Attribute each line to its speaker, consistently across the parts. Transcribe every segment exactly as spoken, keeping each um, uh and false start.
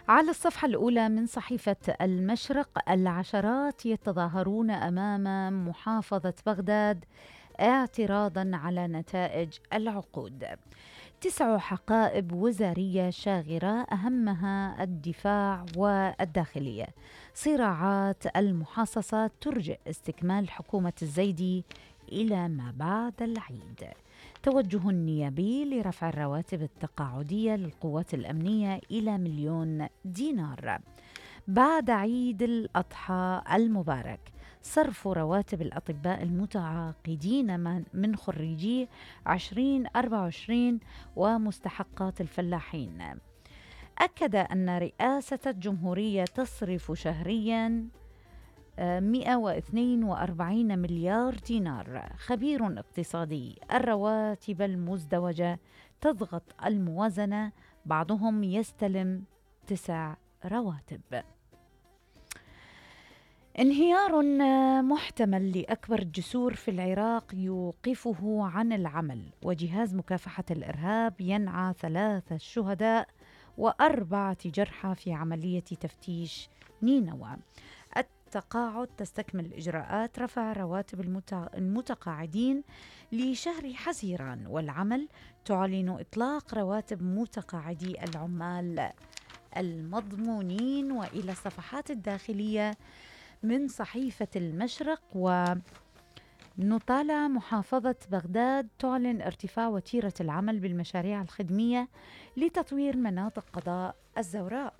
Speaker 1: على الصفحة الأولى من صحيفة المشرق، العشرات يتظاهرون أمام محافظة بغداد اعتراضا على نتائج العقود. تسع حقائب وزارية شاغرة أهمها الدفاع والداخلية. صراعات المحاصصة ترجئ استكمال حكومة الزيدي إلى ما بعد العيد. توجه نيابي لرفع الرواتب التقاعدية للقوات الأمنية إلى مليون دينار. بعد عيد الأضحى المبارك، صرف رواتب الأطباء المتعاقدين من من خريجي ألفين وأربعة وعشرين ومستحقات الفلاحين. أكد أن رئاسة الجمهورية تصرف شهرياً آه، مئة واثنين وأربعين مليار دينار. خبير اقتصادي: الرواتب المزدوجة تضغط الموازنة، بعضهم يستلم تسع رواتب. انهيار محتمل لأكبر الجسور في العراق يوقفه عن العمل، وجهاز مكافحة الإرهاب ينعى ثلاثة شهداء وأربعة جرحى في عملية تفتيش نينوى. التقاعد تستكمل إجراءات رفع رواتب المتع- المتقاعدين لشهر حزيران، والعمل تعلن إطلاق رواتب متقاعدي العمال المضمونين. وإلى الصفحات الداخلية من صحيفة المشرق، ونطالع محافظة بغداد تعلن ارتفاع وتيرة العمل بالمشاريع الخدمية لتطوير مناطق قضاء الزوراء.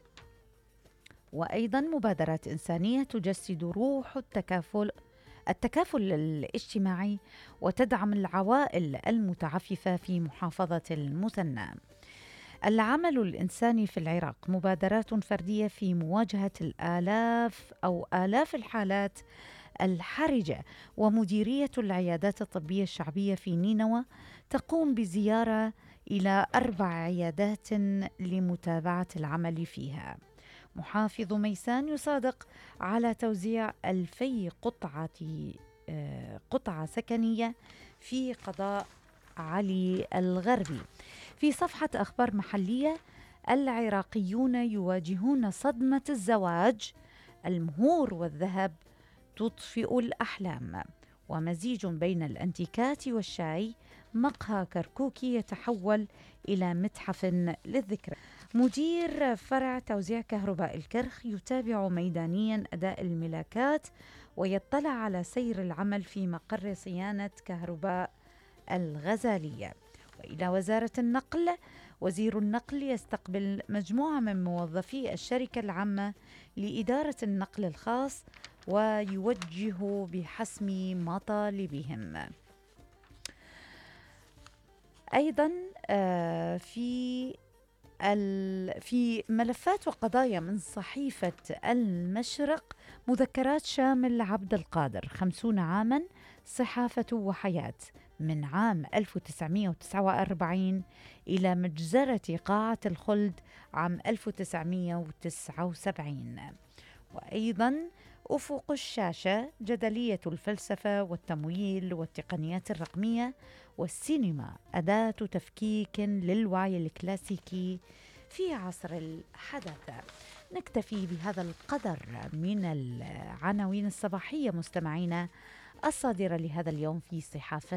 Speaker 1: وأيضا مبادرات إنسانية تجسد روح التكافل التكافل الاجتماعي وتدعم العوائل المتعففة في محافظة المثنى. العمل الإنساني في العراق: مبادرات فردية في مواجهة الآلاف أو آلاف الحالات الحرجة. ومديرية العيادات الطبية الشعبية في نينوى تقوم بزيارة إلى أربع عيادات لمتابعة العمل فيها. محافظ ميسان يصادق على توزيع ألفي قطعة آه، قطعة سكنية في قضاء علي الغربي. في صفحة أخبار محلية: العراقيون يواجهون صدمة الزواج، المهور والذهب تطفئ الأحلام. ومزيج بين الأنتيكات والشاي، مقهى كركوكي يتحول إلى متحف للذكرى. مدير فرع توزيع كهرباء الكرخ يتابع ميدانيا أداء الملاكات ويطلع على سير العمل في مقر صيانة كهرباء الغزالية. وإلى وزارة النقل: وزير النقل يستقبل مجموعة من موظفي الشركة العامة لإدارة النقل الخاص ويوجه بحسم مطالبهم. أيضا آه، في في ملفات وقضايا من صحيفة المشرق: مذكرات شامل عبد القادر خمسون عاما، صحافة وحياة، من عام ألف وتسعمئة وتسعة وأربعين إلى مجزرة قاعة الخلد عام ألف وتسعمئة وتسعة وسبعين. وأيضا أفق الشاشة: جدلية الفلسفة والتمويل والتقنيات الرقمية والسينما، أداة تفكيك للوعي الكلاسيكي في عصر الحداثة. نكتفي بهذا القدر من العناوين الصباحية مستمعينا الصادرة لهذا اليوم في صحافة